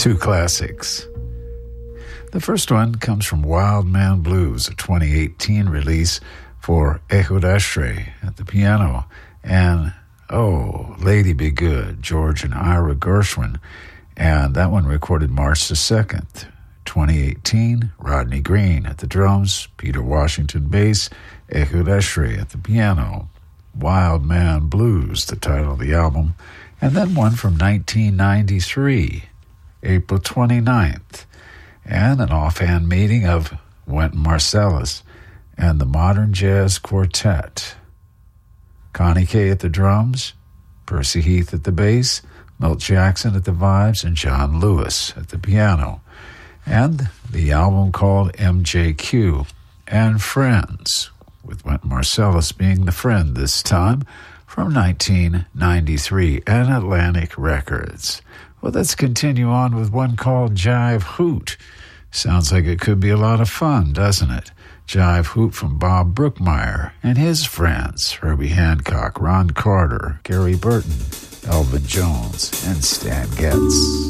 Two classics. The first one comes from Wild Man Blues, a 2018 release for Ehud Ashray at the piano, and Oh, Lady Be Good, George and Ira Gershwin, and that one recorded March the 2nd, 2018, Rodney Green at the drums, Peter Washington bass, Ehud Ashray at the piano. Wild Man Blues, the title of the album, and then one from 1993, April 29th, and an offhand meeting of Wynton Marsalis and the Modern Jazz Quartet. Connie Kay at the drums, Percy Heath at the bass, Milt Jackson at the vibes, and John Lewis at the piano. And the album called MJQ and Friends, with Wynton Marsalis being the friend this time, from 1993 and Atlantic Records. Well, let's continue on with one called Jive Hoot. Sounds like it could be a lot of fun, doesn't it? Jive Hoot from Bob Brookmeyer and his friends, Herbie Hancock, Ron Carter, Gary Burton, Elvin Jones, and Stan Getz.